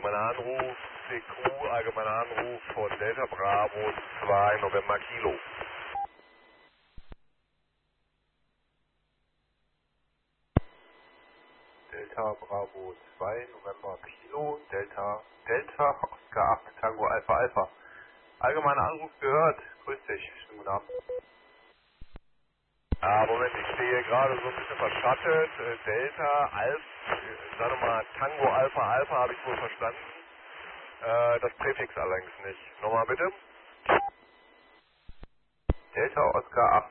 allgemeiner Anruf, CQ, allgemeiner Anruf von Delta Bravo 2 November Kilo. Delta Bravo 2 November Kilo, Delta Oscar 8 Tango Alpha Alpha. Allgemeiner Anruf gehört. Grüß dich, schönen guten Abend. Moment, ich stehe gerade so ein bisschen verschattet. Delta, sag doch mal, Tango Alpha Alpha habe ich wohl verstanden. Das Präfix allerdings nicht. Nochmal bitte. Delta Oscar 8.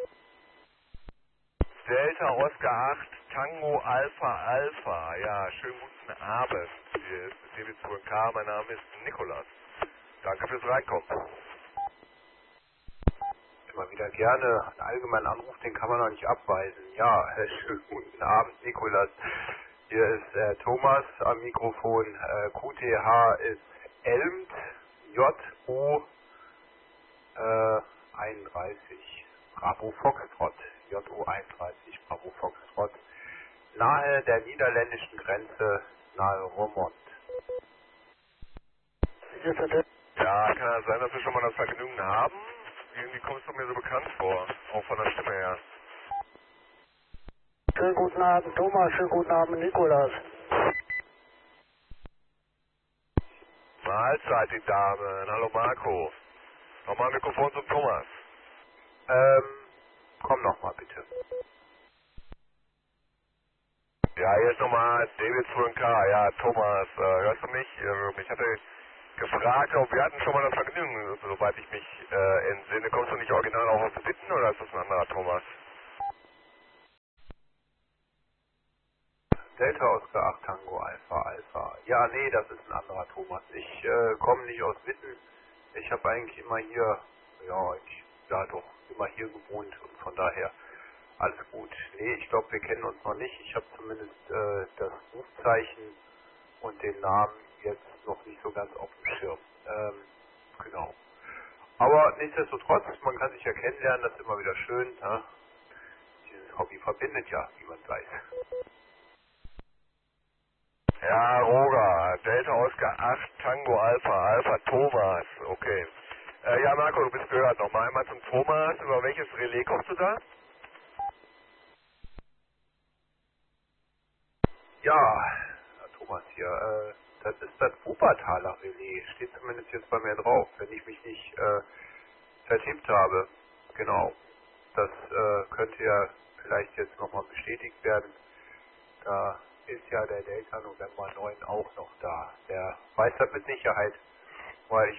Delta Oscar 8 Tango Alpha Alpha. Ja, schönen guten Abend. Hier ist David K. Mein Name ist Nikolas. Danke fürs Reinkommen. Immer wieder gerne. Einen allgemeinen Anruf, den kann man noch nicht abweisen. Ja, schönen guten Abend, Nikolas. Hier ist Thomas am Mikrofon. QTH ist Elmt, JO 31, Bravo Foxtrot, JO 31, Bravo Foxtrot, nahe der niederländischen Grenze, nahe Roermond. Ja, kann das sein, dass wir schon mal das Vergnügen haben? Irgendwie kommst du mir so bekannt vor, auch von der Stimme her. Schönen guten Abend, Thomas. Schönen guten Abend, Nikolas. Mahlzeit, die Damen. Hallo Marco. Nochmal Mikrofon zum Thomas. Komm nochmal bitte. Ja, hier ist nochmal David K. Ja, Thomas, hörst du mich? Ich hatte gefragt, ob wir hatten schon mal das Vergnügen, soweit ich mich entsinne. Kommst du nicht original auch aus Witten oder ist das ein anderer Thomas? Delta Oscar 8 Tango Alpha Alpha. Ja, nee, das ist ein anderer Thomas. Ich komme nicht aus Witten. Ich habe eigentlich immer hier, immer hier gewohnt und von daher alles gut. Nee, ich glaube, wir kennen uns noch nicht. Ich habe zumindest das Rufzeichen und den Namen jetzt noch nicht so ganz auf dem Schirm. Genau. Aber nichtsdestotrotz, man kann sich ja kennenlernen, das ist immer wieder schön. Ne? Dieses Hobby verbindet ja, wie man weiß. Ja, Roger, Delta Oscar 8 Tango Alpha Alpha Thomas, okay. Ja, Marco, du bist gehört. Nochmal einmal zum Thomas. Über welches Relais kommst du da? Ja, Thomas hier, das ist das Wuppertaler Relais, steht zumindest jetzt bei mir drauf, wenn ich mich nicht vertippt habe. Genau, das könnte ja vielleicht jetzt nochmal bestätigt werden. Da ist ja der Delta November 9 auch noch da. Der weiß das mit Sicherheit, weil ich